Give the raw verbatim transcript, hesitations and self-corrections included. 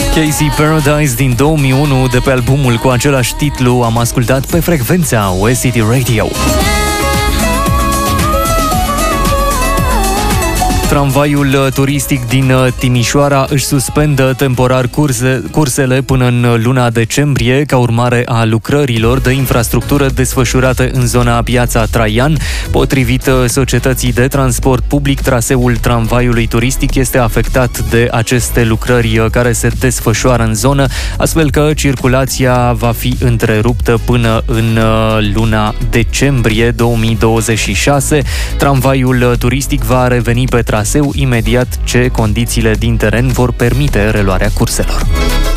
Casey Paradise din două mii unu, de pe albumul cu același titlu, am ascultat pe frecvența West City Radio. Tramvaiul turistic din Timișoara își suspendă temporar curse, cursele până în luna decembrie, ca urmare a lucrărilor de infrastructură desfășurate în zona Piața Traian. Potrivit societății de transport public, traseul tramvaiului turistic este afectat de aceste lucrări care se desfășoară în zonă, astfel că circulația va fi întreruptă până în luna decembrie două mii douăzeci și șase. Tramvaiul turistic va reveni pe traseu imediat ce condițiile din teren vor permite reluarea curselor.